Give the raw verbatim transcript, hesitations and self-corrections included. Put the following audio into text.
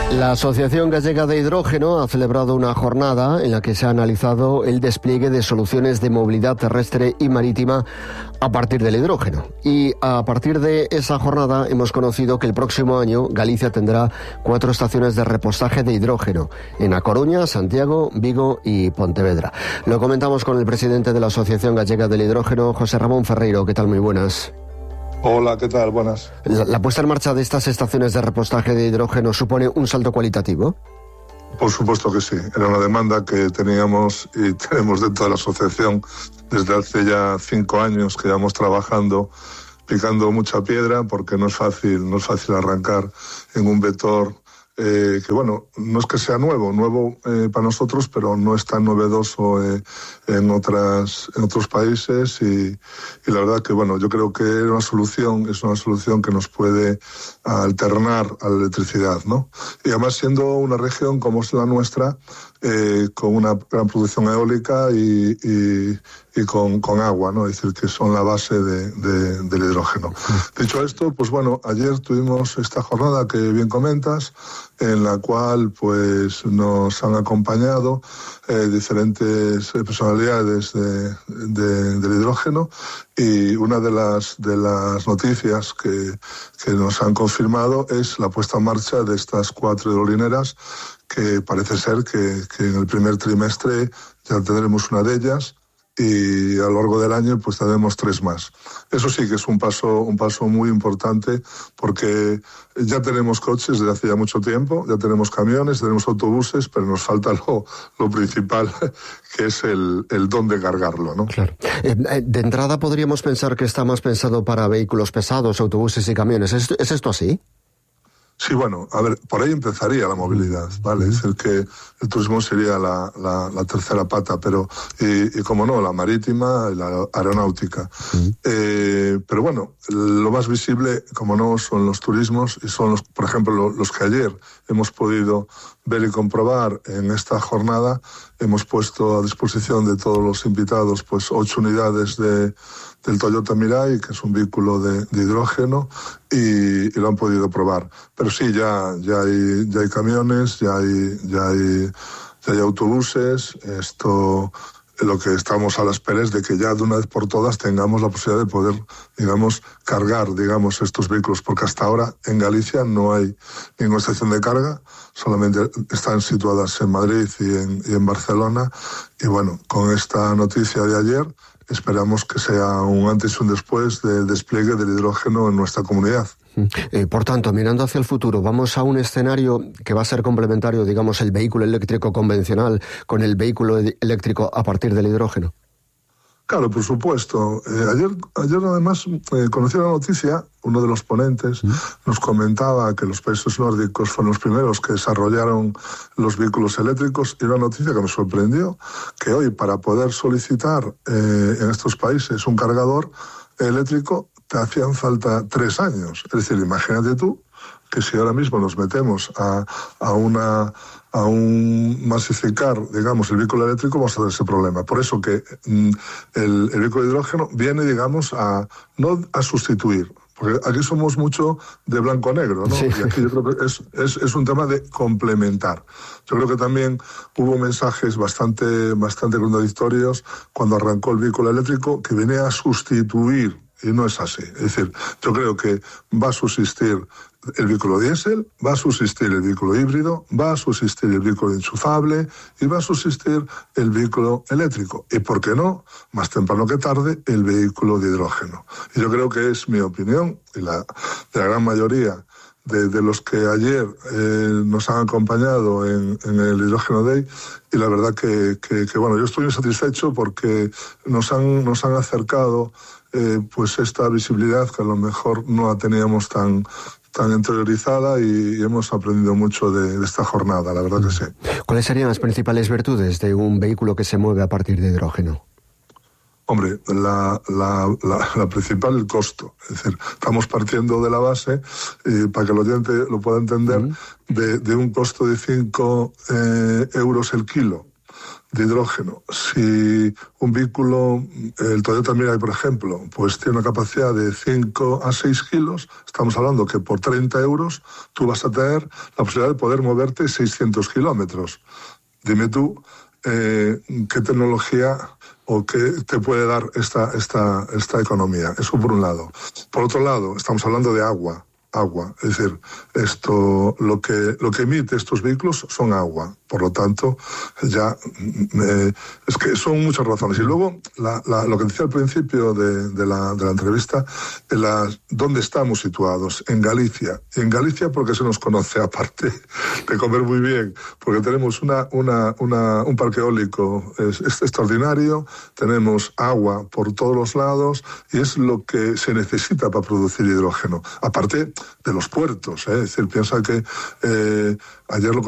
La Asociación Gallega de Hidrógeno ha celebrado una jornada en la que se ha analizado el despliegue de soluciones de movilidad terrestre y marítima a partir del hidrógeno. Y a partir de esa jornada hemos conocido que el próximo año Galicia tendrá cuatro estaciones de repostaje de hidrógeno en A Coruña, Santiago, Vigo y Pontevedra. Lo comentamos con el presidente de la Asociación Gallega del Hidrógeno, José Ramón Ferreiro. ¿Qué tal? Muy buenas. Hola, ¿qué tal? Buenas. La, la puesta en marcha de estas estaciones de repostaje de hidrógeno supone un salto cualitativo. Por supuesto que sí. Era una demanda que teníamos y tenemos dentro de la asociación desde hace ya cinco años que llevamos trabajando, picando mucha piedra, porque no es fácil, no es fácil arrancar en un vector eh, que, bueno, no es que sea nuevo, nuevo eh, para nosotros, pero no es tan novedoso eh, en otras en otros países y, y la verdad que, bueno, yo creo que era una solución, es una solución que nos puede alternar a la electricidad, ¿no? Y además siendo una región como es la nuestra, eh, con una gran producción eólica y, y, y con, con agua, ¿no? Es decir, que son la base de, de, del hidrógeno. Dicho esto, pues bueno, ayer tuvimos esta jornada que bien comentas, en la cual pues nos han acompañado eh, diferentes personalidades de, de, del hidrógeno, y una de las de las noticias que, que nos han confirmado es la puesta en marcha de estas cuatro hidrolineras, que parece ser que, que en el primer trimestre ya tendremos una de ellas, y a lo largo del año pues tendremos tres más. Eso sí que es un paso un paso muy importante, porque ya tenemos coches desde hace ya mucho tiempo, ya tenemos camiones, tenemos autobuses, pero nos falta lo, lo principal, que es el, el dónde cargarlo, ¿no? Claro. Eh, de entrada podríamos pensar que está más pensado para vehículos pesados, autobuses y camiones. ¿Es, ¿es esto así? Sí, bueno, a ver, por ahí empezaría la movilidad, ¿vale? Es decir, que el turismo sería la, la, la tercera pata, pero, y, y como no, la marítima y la aeronáutica. Uh-huh. Eh, pero bueno, lo más visible, como no, son los turismos, y son, los, por ejemplo, los, los que ayer hemos podido ver y comprobar en esta jornada. Hemos puesto a disposición de todos los invitados pues ocho unidades de, del Toyota Mirai, que es un vehículo de, de hidrógeno, y, y lo han podido probar. Pero sí, ya, ya, hay, ya hay camiones, ya hay, ya hay, ya hay autobuses. Esto, lo que estamos a la espera es de que ya de una vez por todas tengamos la posibilidad de poder, digamos, cargar, digamos, estos vehículos, porque hasta ahora en Galicia no hay ninguna estación de carga, solamente están situadas en Madrid y en, y en Barcelona. Y bueno, con esta noticia de ayer esperamos que sea un antes y un después del despliegue del hidrógeno en nuestra comunidad. Eh, por tanto, mirando hacia el futuro, vamos a un escenario que va a ser complementario, digamos, el vehículo eléctrico convencional con el vehículo eléctrico a partir del hidrógeno. Claro, por supuesto. Eh, ayer, ayer además eh, conocí la noticia, uno de los ponentes ¿Mm? nos comentaba que los países nórdicos fueron los primeros que desarrollaron los vehículos eléctricos, y una noticia que me sorprendió, que hoy para poder solicitar eh, en estos países un cargador eléctrico te hacían falta tres años. Es decir, imagínate tú que si ahora mismo nos metemos a, a una a un masificar, digamos, el vehículo eléctrico, vamos a tener ese problema. Por eso que mm, el, el vehículo de hidrógeno viene, digamos, a no a sustituir, porque aquí somos mucho de blanco-negro, ¿no? Sí. Y aquí yo creo que es, es, es un tema de complementar. Yo creo que también hubo mensajes bastante, bastante contradictorios cuando arrancó el vehículo eléctrico, que venía a sustituir, y no es así. Es decir, yo creo que va a subsistir el vehículo diésel, va a subsistir el vehículo híbrido, va a subsistir el vehículo enchufable y va a subsistir el vehículo eléctrico. Y, ¿por qué no?, más temprano que tarde, el vehículo de hidrógeno. Y yo creo que es mi opinión, y la de la gran mayoría de, de los que ayer eh, nos han acompañado en, en el Hidrógeno Day, y la verdad que, que, que, bueno, yo estoy muy satisfecho porque nos han, nos han acercado eh, pues esta visibilidad que a lo mejor no la teníamos tan tan interiorizada, y hemos aprendido mucho de, de esta jornada, la verdad que sí. ¿Cuáles serían las principales virtudes de un vehículo que se mueve a partir de hidrógeno? Hombre, la, la, la, la principal, el costo. Es decir, estamos partiendo de la base, eh, para que el oyente lo pueda entender, uh-huh. de, de un costo de cinco eh, euros el kilo de hidrógeno. Si un vehículo, el Toyota Mirai, por ejemplo, pues tiene una capacidad de cinco a seis kilos, estamos hablando que por treinta euros tú vas a tener la posibilidad de poder moverte seiscientos kilómetros. Dime tú, eh, ¿qué tecnología o qué te puede dar esta, esta, esta economía? Eso por un lado. Por otro lado, estamos hablando de agua. Agua, es decir, esto, lo que, lo que emite estos vehículos son agua. Por lo tanto, ya eh, es que son muchas razones. Y luego, la, la, lo que decía al principio de, de, la, de la entrevista, en la, ¿dónde estamos situados? En Galicia. Y en Galicia porque se nos conoce, aparte de comer muy bien, porque tenemos una, una, una, un parque eólico es, es extraordinario, tenemos agua por todos los lados y es lo que se necesita para producir hidrógeno. Aparte de los puertos, ¿eh? Es decir, piensa que eh, ayer lo